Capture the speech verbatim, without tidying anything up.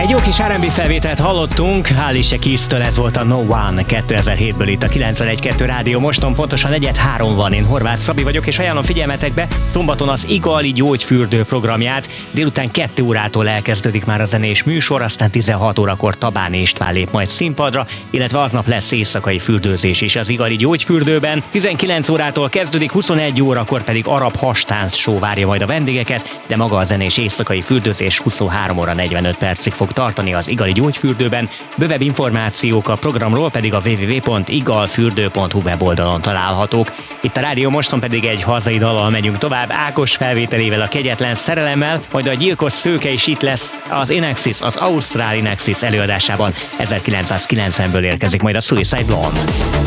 Egy jó kis er and bé felvételt hallottunk, Alicia Keys-től, ez volt a No One kétezer-hétből itt a kilencvenegy kettő Rádió Moston, pontosan negyed három van, én Horváth Szabi vagyok, és ajánlom figyelmetekbe szombaton az Igali Gyógyfürdő programját. Délután kettő órától elkezdődik már a zenés műsor, aztán tizenhat órakor Tabáni István lép majd színpadra, illetve aznap lesz éjszakai fürdőzés is az Igali Gyógyfürdőben. tizenkilenc órától kezdődik, huszonegy órakor pedig arab hastánc show várja majd a vendégeket, de maga a zenés éjszakai fürdőzés huszonhárom óra negyvenöt percig fog tartani az Igali Gyógyfürdőben. Bővebb információk a programról pedig a double-u double-u double-u pont igalfürdő pont hu weboldalon találhatók. Itt a Rádió Moston pedig egy hazai dallal megyünk tovább, Ákos felvételével, a Kegyetlen szerelemmel, majd a Gyilkos szőke is itt lesz az Inexis, az ausztrál Inexis előadásában. ezerkilencszázkilencvenből érkezik majd a Suicide Blonde.